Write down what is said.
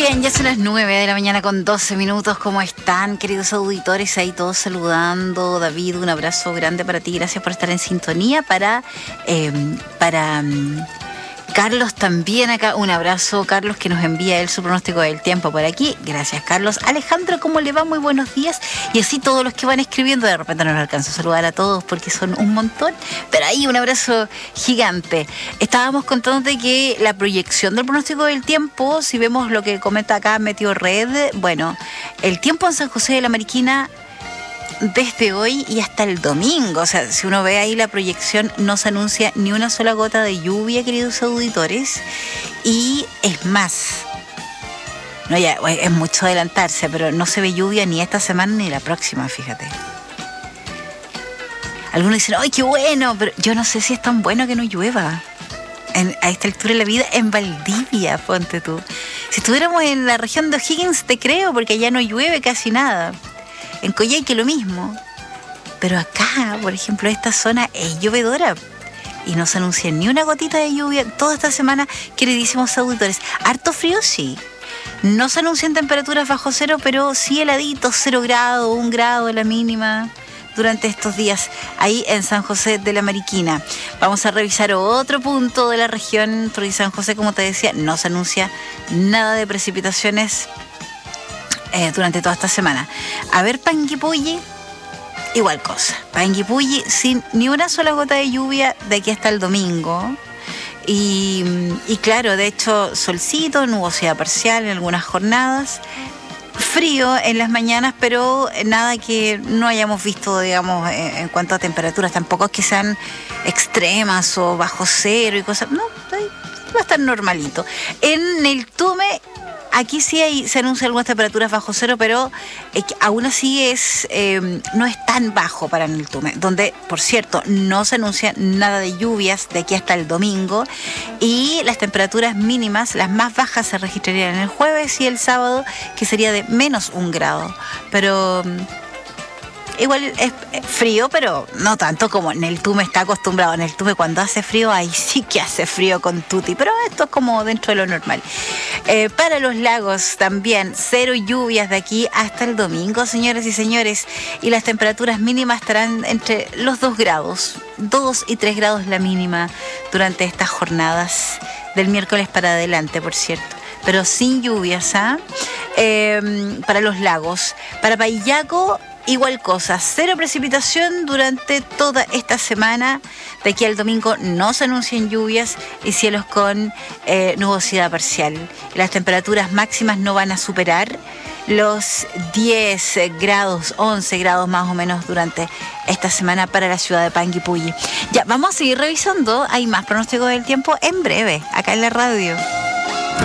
Bien, ya son las 9 de la mañana con 12 minutos. ¿Cómo están, queridos auditores? Ahí todos saludando. David, un abrazo grande para ti. Gracias por estar en sintonía. Para Carlos también acá. Un abrazo, Carlos, que nos envía él su pronóstico del tiempo por aquí. Gracias, Carlos. Alejandro, ¿cómo le va? Muy buenos días. Y así todos los que van escribiendo. De repente no nos alcanzo a saludar a todos porque son un montón. Pero ahí un abrazo gigante. Estábamos contándote que la proyección del pronóstico del tiempo, si vemos lo que comenta acá Meteorred, bueno, el tiempo en San José de la Mariquina desde hoy y hasta el domingo. O sea, si uno ve ahí la proyección, no se anuncia ni una sola gota de lluvia, queridos auditores. Y es más, no, ya es mucho adelantarse, pero no se ve lluvia ni esta semana ni la próxima, fíjate. Algunos dicen, ¡ay, qué bueno! Pero yo no sé si es tan bueno que no llueva. A esta altura de la vida, en Valdivia, ponte tú. Si estuviéramos en la región de O'Higgins, te creo, porque allá no llueve casi nada. En Coyhaique lo mismo. Pero acá, por ejemplo, esta zona es llovedora. Y no se anuncia ni una gotita de lluvia toda esta semana, queridísimos auditores. Harto frío, sí. No se anuncian temperaturas bajo cero, pero sí heladitos, 0 grados, 1 grado la mínima durante estos días ahí en San José de la Mariquina. Vamos a revisar otro punto de la región, porque San José, como te decía, no se anuncia nada de precipitaciones durante toda esta semana. A ver, Panguipulli, igual cosa. Panguipulli sin ni una sola gota de lluvia de aquí hasta el domingo. Y claro, de hecho, solcito, nubosidad parcial en algunas jornadas. Frío en las mañanas, pero nada que no hayamos visto, digamos, en cuanto a temperaturas. Tampoco es que sean extremas o bajo cero y cosas. No, va a estar normalito. En el Tume, aquí sí se anuncian algunas temperaturas bajo cero, pero aún así no es tan bajo para el Tume, donde, por cierto, no se anuncia nada de lluvias de aquí hasta el domingo, y las temperaturas mínimas, las más bajas, se registrarían el jueves y el sábado, que sería de menos 1 grado. Pero igual es frío, pero no tanto como en el Tume está acostumbrado. En el Tume, cuando hace frío, ahí sí que hace frío con tutti, pero esto es como dentro de lo normal. Para los lagos también, 0 lluvias de aquí hasta el domingo, señoras y señores, y las temperaturas mínimas estarán entre los 2 grados, 2 y 3 grados la mínima durante estas jornadas del miércoles para adelante, por cierto. Pero sin lluvias, ¿ah? Para los lagos. Para Payaco, igual cosa, 0 precipitación durante toda esta semana. De aquí al domingo no se anuncian lluvias y cielos con nubosidad parcial. Las temperaturas máximas no van a superar los 10 grados, 11 grados más o menos durante esta semana para la ciudad de Panguipulli. Ya, vamos a seguir revisando. Hay más pronósticos del tiempo en breve, acá en la radio.